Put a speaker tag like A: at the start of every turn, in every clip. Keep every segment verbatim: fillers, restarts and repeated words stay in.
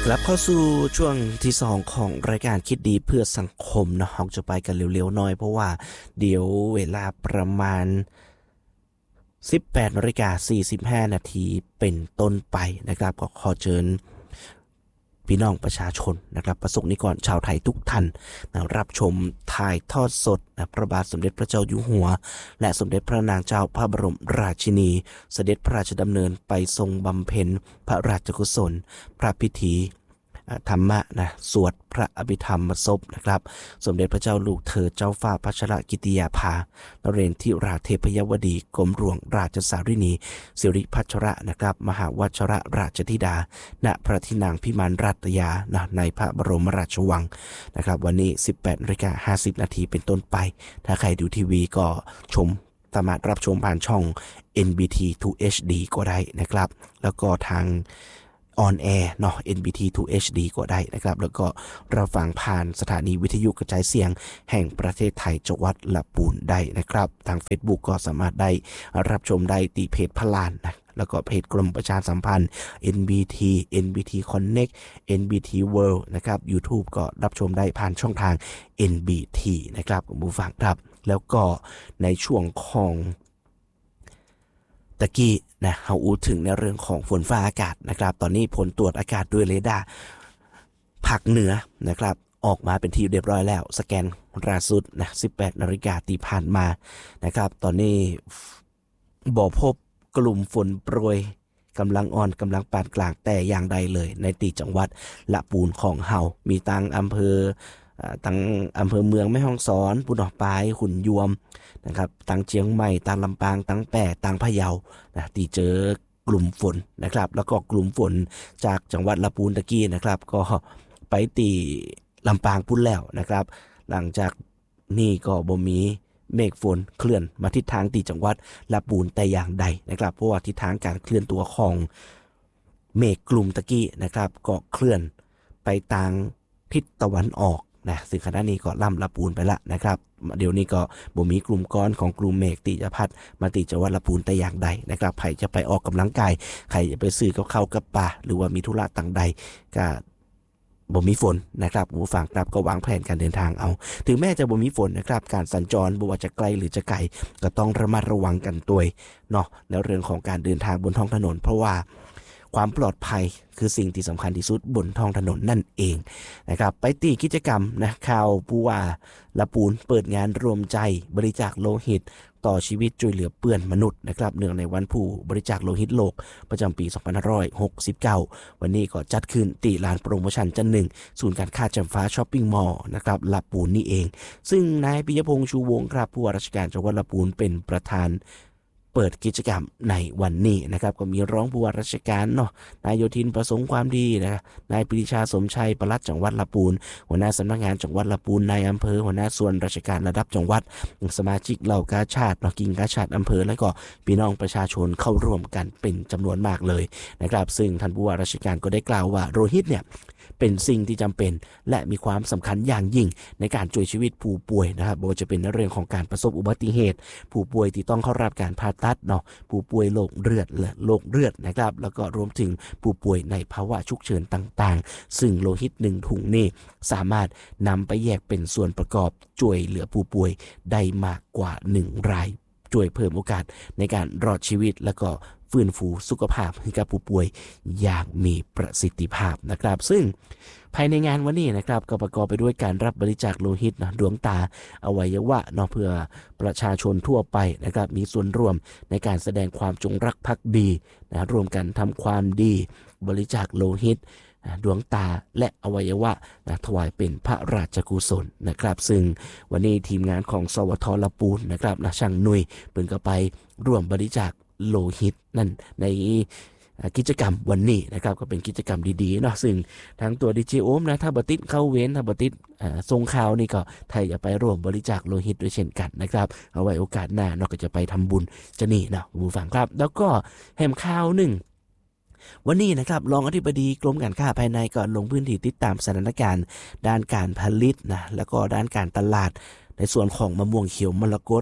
A: กลับเข้าสู่ช่วงที่สองของรายการคิดดีเพื่อสังคมเนาะเราจะไปกันเร็วๆหน่อยเพราะว่าเดี๋ยวเวลาประมาณ สิบแปดนาฬิกาสี่สิบห้า นาทีเป็นต้นไปนะครับก็ขอเชิญพี่น้องประชาชนนะครับประสงค์นิกรชาวไทยทุกท่านนะรับชมถ่ายทอดสดนะพระบาทสมเด็จพระเจ้าอยู่หัวและสมเด็จพระนางเจ้าพระบรมราชินีเสด็จพระราชดำเนินไปทรงบำเพ็ญพระราชกุศลพระพิธีธรรมะนะสวดพระอภิธรรมศพนะครับสมเด็จพระเจ้าลูกเธอเจ้าฟ้าพัชรกิติยาภานเรนทิราเทพยวดีกรมหลวงราชสารินีสิริพัชระนะครับมหาวชรราชธิดาณพระที่นั่งพิมานรัตยานะในพระบรมราชวังนะครับวันนี้ สิบแปดนาฬิกาห้าสิบ นาทีเป็นต้นไปถ้าใครดูทีวีก็ชมสามารถรับชมผ่านช่อง เอ็น บี ที ทู เอช ดี ก็ได้นะครับแล้วก็ทางออนแอร์เนาะ เอ็น บี ที ทู เอช ดี ก็ได้นะครับแล้วก็รับฟังผ่านสถานีวิทยุกระจายเสียงแห่งประเทศไทยจังหวัดลำพูนได้นะครับทาง Facebook ก็สามารถได้รับชมได้ที่เพจพลานนะแล้วก็เพจกรมประชาสัมพันธ์ เอ็น บี ที เอ็น บี ที Connect เอ็น บี ที World นะครับ YouTube ก็รับชมได้ผ่านช่องทาง เอ็น บี ที นะครับคุณผู้ฟังครับแล้วก็ในช่วงของตะกี้นะเราอู้ถึงในเรื่องของฝนฟ้าอากาศนะครับตอนนี้ผลตรวจอากาศด้วยเรดาร์ภาคเหนือนะครับออกมาเป็นที่เรียบร้อยแล้วสแกนล่าสุดนะ สิบแปดนาฬิกาที่ผ่านมานะครับตอนนี้บ่พบกลุ่มฝนโปรยกำลังอ่อนกำลังปานกลางแต่อย่างใดเลยในตีจังหวัดละปูนของเฮามีตังอำเภอตั้งอำเภอเมืองแม่ฮ่องสอนปุณณปายหุ่นยวมนะครับตั้งเชียงใหม่ตั้งลำปางตั้งแปะตั้งพะเยานะที่เจอกลุ่มฝนนะครับแล้วก็กลุ่มฝนจากจังหวัดลำพูนตะกี้นะครับก็ไปตีลำปางพุ่นแล้วนะครับหลังจากนี่ก็บ่มีเมฆฝนเคลื่อนมาทิศทางตีจังหวัดลำพูนแต่อย่างใดนะครับเพราะว่าทิศทางการเคลื่อนตัวของเมฆกลุ่มตะกี้นะครับก็เคลื่อนไปทางทิศตะวันออกนะซึ่งขณะนี้ก็ล่ำลำพูนไปละนะครับเดี๋ยวนี้ก็บ่มีกลุ่มก้อนของกลุ่มเมฆที่จะพัดมาติจังหวัดลำพูนแต่อย่างใดนะครับใครจะไปออกกำลังกายใครจะไปซื้อกับข้าวกับปลาหรือว่ามีธุระต่างใดก็บ่มีฝนนะครับผู้ฟังครับก็วางแผนการเดินทางเอาถึงแม้จะบ่มีฝนนะครับการสัญจรบ่ว่าจะไกลหรือจะไกลก็ต้องระมัดระวังกันตัวเนาะในเรื่องของการเดินทางบนท้องถนนเพราะว่าความปลอดภัยคือสิ่งที่สำคัญที่สุดบนท้องถนนนั่นเองนะครับไปตีกิจกรรมนะข่าวผู้ว่าละปูนเปิดงานรวมใจบริจาคโลหิตต่อชีวิตช่วยเหลือเปื้อนมนุษย์นะครับเนื่องในวันผู้บริจาคโลหิตโลกประจำปี สองพันห้าร้อยหกสิบเก้า วันนี้ก็จัดขึ้นตีลานโปรโมชั่นจันหนึ่งศูนย์การค้าจำฟ้าช้อปปิ้งมอลล์นะครับละปูนนี่เองซึ่งนายปิยพงษ์ชูวงศ์ครับผู้ว่าราชการจังหวัดละปูนเป็นประธานเปิดกิจกรรมในวันนี้นะครับก็มีร้องผู้ว่าราชการเนาะนายโยธินประสงค์ความดีนะนายปรีชาสมชัยปลัดจังหวัดลำพูนหัวหน้าสำนักงานจังหวัดลำพูนนายอำเภอหัวหน้าส่วนราชการระดับจังหวัดสมาชิกเหล่ากาชาดเนาะกิ่งกาชาดอำเภอและก็พี่น้องประชาชนเข้าร่วมกันเป็นจำนวนมากเลยนะครับซึ่งท่านผู้ว่าราชการก็ได้กล่าวว่าโลหิตเนี่ยเป็นสิ่งที่จำเป็นและมีความสำคัญอย่างยิ่งในการช่วยชีวิตผู้ป่วยนะครับไม่ว่าจะเป็นในเรื่องของการประสบอุบัติเหตุผู้ป่วยที่ต้องเข้ารับการผ่าตัดเนาะผู้ป่วยโรคเลือดและโรคเลือดนะครับแล้วก็รวมถึงผู้ป่วยในภาวะฉุกเฉินต่างๆซึ่งโลหิตหนึ่งถุงนี่สามารถนำไปแยกเป็นส่วนประกอบช่วยเหลือผู้ป่วยได้มากกว่าหนึ่งรายช่วยเพิ่มโอกาสในการรอดชีวิตและก็ฟื้นฟูสุขภาพให้กับผู้ป่วยอย่างมีประสิทธิภาพนะครับซึ่งภายในงานวันนี้นะครับก็ประกอบไปด้วยการรับบริจาคโลหิตนะดวงตาอวัยวะเนาะเพื่อประชาชนทั่วไปนะครับมีส่วนร่วมในการแสดงความจงรักภักดีนะร่วมกันทำความดีบริจาคโลหิตดวงตาและอวัยวะนะถวายเป็นพระราชกุศลนะครับซึ่งวันนี้ทีมงานของสวทลำพูนนะครับนะช่างหนุ่ยเพิ่นก็ไปร่วมบริจาคโลหิตนั่นในกิจกรรมวันนี้นะครับก็เป็นกิจกรรมดีๆเนาะซึ่งทั้งตัวดีเจโอมนะถ้าบติดเข้าเว้นถ้าบติดทรงข่าวนี่ก็ไทยจะไปร่วมบริจาคโลหิตด้วยเช่นกันนะครับเอาไว้โอกาสหน้าเนาะก็จะไปทำบุญจะนี่นะผู้ฟังครับแล้วก็แหมข่าวหนึ่งวันนี้นะครับรองอธิบดีกรมการค้าภายในก็ลงพื้นที่ติดตามสถานการณ์ด้านการผลิตนะแล้วก็ด้านการตลาดในส่วนของมะม่วงเขียวมรกต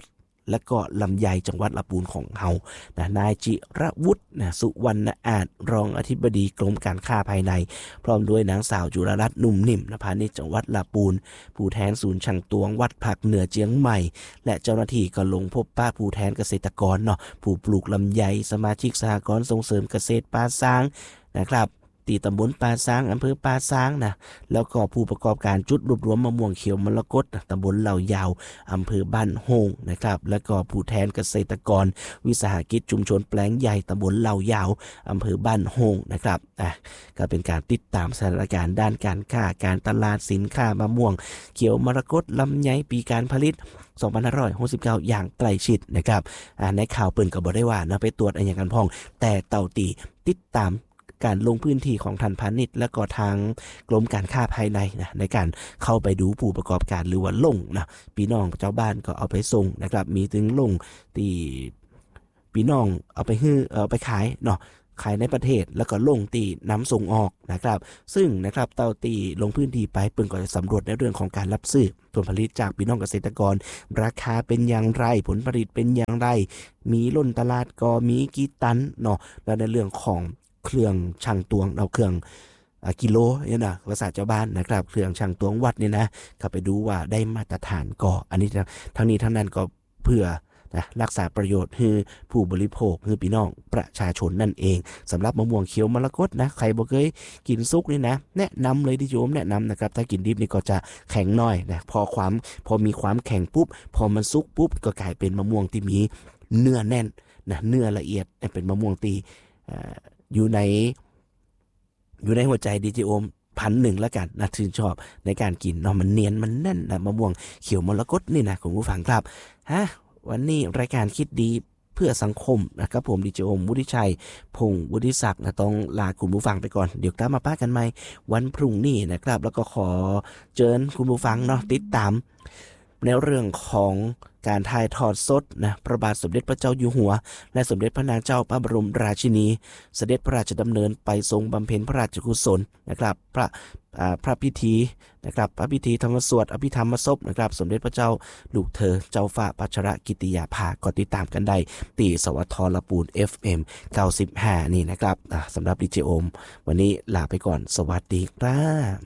A: และก็ลำไยจังหวัดลำพูนของเฮานะนายจิรวุฒินะสุวรรณอาจรองอธิบดีกรมการค้าภายในพร้อมด้วยนางสาวจุฬารัตน์นุ่มนิ่มนพาณิชย์จังหวัดลำพูนผู้แทนศูนย์ช่างตวงวัดผักเหนือเจียงใหม่และเจ้าหน้าที่ก็ลงพบป้าผู้แทนเกษตรกรเนาะผู้ปลูกลำไยสมาชิกสหกรณ์ส่งเสริมเกษตรป่าซางนะครับตีตำบลป่าซางอำเภอป่าซางนะแล้วก็ผู้ประกอบการจุดรวบรวมมะม่วงเขียวมรกตตำบลเหล่ายาวอำเภอบ้านโฮงนะครับแล้วก็ผู้แทนเกษตรกรวิสาหกิจชุมชนแปลงใหญ่ตำบลเหล่ายาวอำเภอบ้านโฮงนะครับอ่ะก็เป็นการติดตามสถานการณ์ด้านการค้าการตลาดสินค้ามะม่วงเขียวมรกตลำไยปีการผลิตสองพันห้าร้อยหกสิบเก้าอย่างใกล้ชิดนะครับอ่าในข่าวเปิ้นก็บอกได้ว่านะไปตรวจอันอย่างกันพองแต่เต่าตีติดตามการลงพื้นที่ของท่านพาณิชย์และก็ทางกรมการค้าภายในนะในการเข้าไปดูผู้ประกอบการหรือว่าลงนะพี่น้องเจ้าบ้านก็เอาไปส่งนะครับมีถึงลงที่พี่น้องเอาไปฮื้อเอาไปขายเนาะขายในประเทศแล้วก็ลงตีน้ำส่งออกนะครับซึ่งนะครับเต่าตีลงพื้นที่ไปเปิ้นก็จะสำรวจในเรื่องของการรับซื้อผลผลิตจากพี่น้องเกษตรกรราคาเป็นอย่างไรผลผลิตเป็นอย่างไรมีล้นตลาดก็มีกี่ตันเนาะแล้วในเรื่องของเครื่องช่างตวงเอาเครื่องกิโลเนี่ยนะภาษาชาวบ้านนะครับเครื่องช่างตวงวัดเนี่ยนะเข้าไปดูว่าได้มาตรฐานก็อันนี้ทั้งนี้ทั้งนั้นก็เพื่อนะรักษาประโยชน์ให้ผู้บริโภคให้พี่น้องประชาชนนั่นเองสำหรับมะม่วงเขียวมรกตนะใครบ่เคยกินซุกนี่นะแนะนำเลยที่โยมแนะนำนะครับถ้ากินดิบนี่ก็จะแข็งน้อยนะพอความพอมีความแข็งปุ๊บพอมันซุกปุ๊บก็กลายเป็นมะม่วงที่มีเนื้อแน่นนะเนื้อละเอียดเป็นมะม่วงตีอยู่ในอยู่ในหัวใจดีเจโอมพันหนึ่งแล้วกันนะชื่นชอบในการกินเนาะมันเนียนมันแน่นนะมะม่วงเขียวมรกตนี่นะคุณผู้ฟังครับฮะวันนี้รายการคิดดีเพื่อสังคมนะครับผมดีเจโอมวุฒิชัยพงศ์วุฒิศักดิ์นะต้องลาคุณผู้ฟังไปก่อนเดี๋ยวกลับมาป้ากันใหม่วันพรุ่งนี้นะครับแล้วก็ขอเชิญคุณผู้ฟังเนาะติดตามในเรื่องของการถ่ายทอดสดนะพระบาทสมเด็จพระเจ้าอยู่หัวและสมเด็จพระนางเจ้าพระบรมราชินีเสด็จพระราชดำเนินไปทรงบำเพ็ญพระราชกุศลนะครับพระพระพิธีนะครับพระพิธีธรรมสวดอภิธรรมศพนะครับสมเด็จพระเจ้าลูกเธอเจ้าฟ้าพัชรกิติยาภาก็ติดตามกันได้ตีสวทลปูน เอฟ เอ็ม เก้าสิบห้านี่นะครับสำหรับดีเจโอมวันนี้ลาไปก่อนสวัสดีครับ